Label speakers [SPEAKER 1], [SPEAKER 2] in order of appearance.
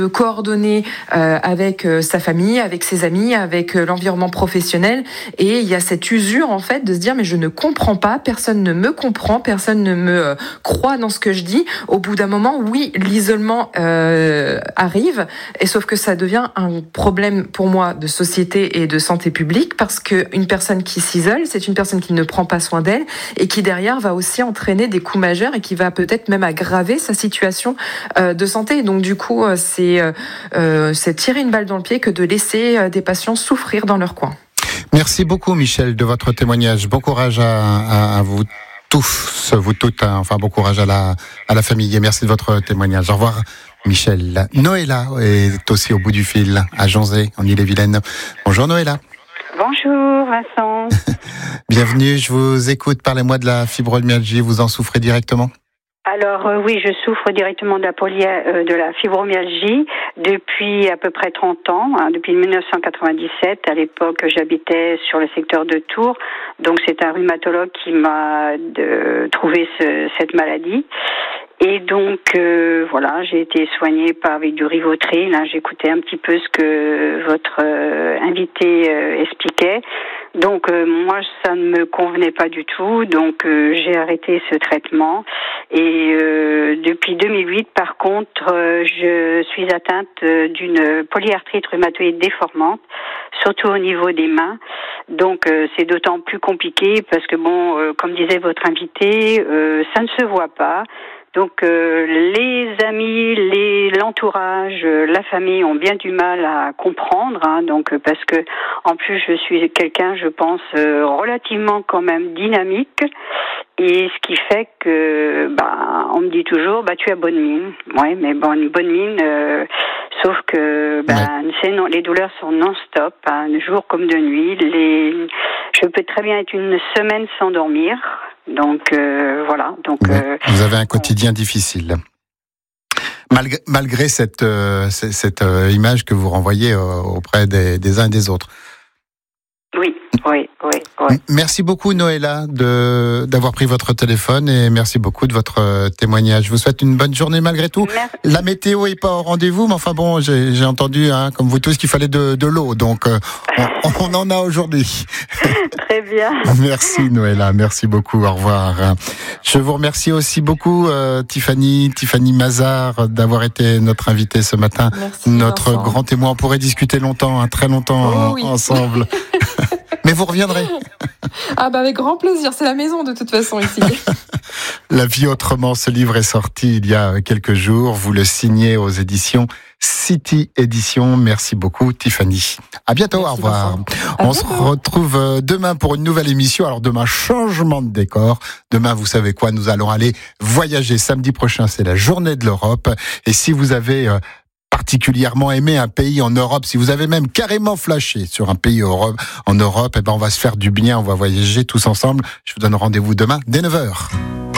[SPEAKER 1] coordonner avec sa famille, avec ses amis, avec l'environnement professionnel. Et il y a cette usure en fait de se dire mais je ne comprends pas, personne ne me comprend, personne ne me croit dans ce que je dis. Au bout d'un moment, oui, l'isolement arrive, et sauf que ça devient un problème pour moi de société et de santé publique, parce qu'une personne qui s'isole, c'est une personne qui ne prend pas soin d'elle et qui derrière va aussi entraîner des coûts majeurs et qui va peut-être même aggraver sa situation de santé. Donc du coup, c'est tirer une balle dans le pied que de laisser des patients souffrir dans leur coin.
[SPEAKER 2] Merci beaucoup Michel de votre témoignage. Bon courage à vous tous, vous toutes, enfin bon courage à la famille et merci de votre témoignage. Au revoir Michel. Noëlla est aussi au bout du fil à Jonzé, en Ille-et-Vilaine. Bonjour Noëlla.
[SPEAKER 3] Bonjour Vincent.
[SPEAKER 2] Bienvenue, je vous écoute. Parlez-moi de la fibromyalgie, vous en souffrez directement ?
[SPEAKER 3] Alors oui, je souffre directement de la fibromyalgie depuis à peu près 30 ans, depuis 1997. À l'époque, j'habitais sur le secteur de Tours, donc c'est un rhumatologue qui m'a trouvé cette maladie. Et donc voilà, j'ai été soignée avec du Rivotril. J'écoutais un petit peu ce que votre invité expliquait. Donc moi ça ne me convenait pas du tout, donc j'ai arrêté ce traitement. Et depuis 2008, par contre, je suis atteinte d'une polyarthrite rhumatoïde déformante, surtout au niveau des mains. Donc c'est d'autant plus compliqué parce que bon, comme disait votre invité, ça ne se voit pas. Donc les amis, l'entourage, la famille ont bien du mal à comprendre, donc parce que en plus je suis quelqu'un, je pense, relativement quand même dynamique, et ce qui fait que on me dit toujours tu as bonne mine. Ouais, mais bon, une bonne mine, sauf que non, les douleurs sont non-stop, de jour comme de nuit. Je peux très bien être une semaine sans dormir. Donc voilà. Donc
[SPEAKER 2] vous avez un quotidien difficile. Malgré cette image que vous renvoyez auprès des uns et des autres.
[SPEAKER 3] Oui.
[SPEAKER 2] Merci beaucoup Noëlla d'avoir pris votre téléphone et merci beaucoup de votre témoignage. Je vous souhaite une bonne journée malgré tout.
[SPEAKER 3] Merci.
[SPEAKER 2] La météo est pas au rendez-vous, mais enfin bon, j'ai entendu comme vous tous qu'il fallait de l'eau, donc on en a aujourd'hui.
[SPEAKER 3] Très bien.
[SPEAKER 2] Merci Noëlla, merci beaucoup, au revoir. Je vous remercie aussi beaucoup Tiffany Mazard d'avoir été notre invitée ce matin.
[SPEAKER 1] Merci,
[SPEAKER 2] notre
[SPEAKER 1] Vincent.
[SPEAKER 2] grand témoin. On pourrait discuter longtemps, très longtemps ensemble. Mais vous reviendrez.
[SPEAKER 1] Avec grand plaisir, c'est la maison de toute façon ici.
[SPEAKER 2] La vie autrement, ce livre est sorti il y a quelques jours. Vous le signez aux éditions City Éditions. Merci beaucoup Tiffany. À bientôt,
[SPEAKER 1] Merci,
[SPEAKER 2] au revoir.
[SPEAKER 1] Vincent.
[SPEAKER 2] Se retrouve demain pour une nouvelle émission. Alors demain, changement de décor. Demain, vous savez quoi, nous allons aller voyager. Samedi prochain, c'est la journée de l'Europe. Et si vous avez particulièrement aimé un pays en Europe, si vous avez même carrément flashé sur un pays en Europe, on va se faire du bien, on va voyager tous ensemble. Je vous donne rendez-vous demain dès 9h.